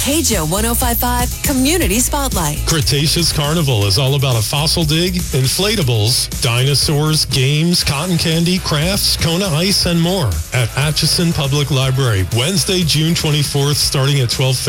KJO 105.5 Community Spotlight. Cretaceous Carnival is all about a fossil dig, inflatables, dinosaurs, games, cotton candy, crafts, Kona ice, and more at Atchison Public Library, Wednesday, June 24th, starting at 12:30.